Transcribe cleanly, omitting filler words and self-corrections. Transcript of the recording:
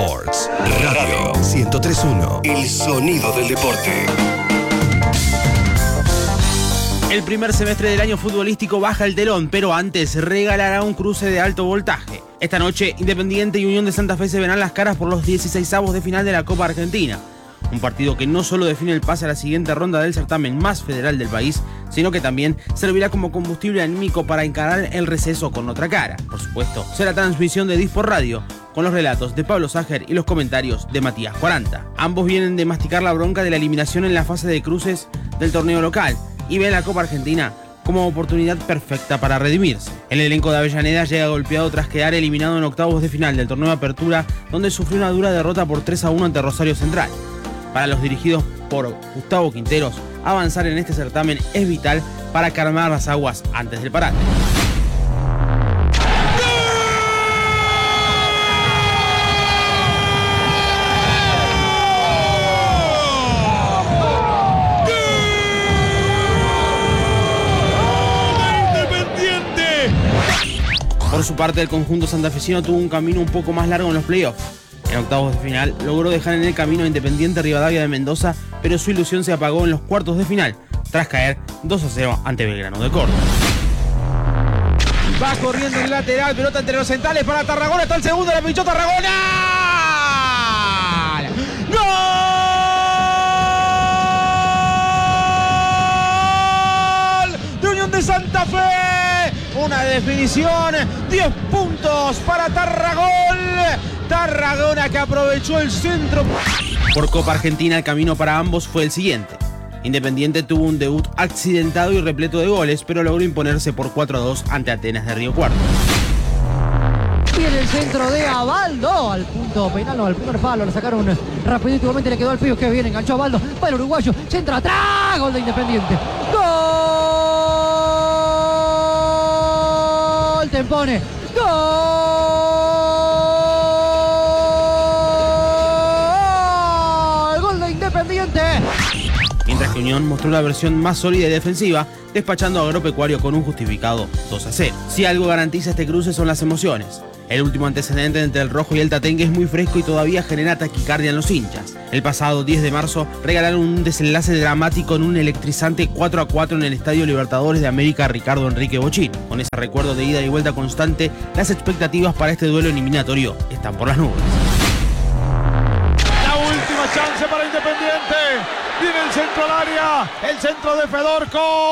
Sports Radio 103.1. El sonido del deporte. El primer semestre del año futbolístico baja el telón, pero antes regalará un cruce de alto voltaje. Esta noche, Independiente y Unión de Santa Fe se verán las caras por los 16avos de final de la Copa Argentina. Un partido que no solo define el pase a la siguiente ronda del certamen más federal del país, sino que también servirá como combustible anímico para encarar el receso con otra cara. Por supuesto, será transmisión de Dispor Radio, con los relatos de Pablo Ságer y los comentarios de Matías 40. Ambos vienen de masticar la bronca de la eliminación en la fase de cruces del torneo local y ven la Copa Argentina como oportunidad perfecta para redimirse. El elenco de Avellaneda llega golpeado tras quedar eliminado en octavos de final del torneo de Apertura, donde sufrió una dura derrota por 3-1 ante Rosario Central. Para los dirigidos por Gustavo Quinteros, avanzar en este certamen es vital para calmar las aguas antes del parate. Por su parte, el conjunto santafesino tuvo un camino un poco más largo en los playoffs. En octavos de final, logró dejar en el camino a Independiente Rivadavia de Mendoza, pero su ilusión se apagó en los cuartos de final, tras caer 2-0 ante Belgrano de Córdoba. Va corriendo el lateral, pelota entre los centrales para Tarragona, está el segundo, la pinchó Tarragona. ¡Gol! De Unión de Santa Fe. Una definición, 10 puntos para Tarragona que aprovechó el centro. Por Copa Argentina, el camino para ambos fue el siguiente. Independiente tuvo un debut accidentado y repleto de goles, pero logró imponerse por 4-2 ante Atenas de Río Cuarto. Viene el centro de Abaldo al punto penal, no, al primer palo, lo sacaron rapidito, igualmente le quedó al Pío, que bien enganchó a Abaldo, va el uruguayo, centra atrás, gol de Independiente. ¡Gol! Tempone, gol de Independiente. Mientras que Unión mostró la versión más sólida y defensiva, despachando a Agropecuario con un justificado 2-0. Si algo garantiza este cruce son las emociones. El último antecedente entre el rojo y el tatengue es muy fresco y todavía genera taquicardia en los hinchas. El pasado 10 de marzo regalaron un desenlace dramático en un electrizante 4-4 en el Estadio Libertadores de América Ricardo Enrique Bochín. Con ese recuerdo de ida y vuelta constante, las expectativas para este duelo eliminatorio están por las nubes. La última chance para Independiente. Viene el centro al área, el centro de Fedorco.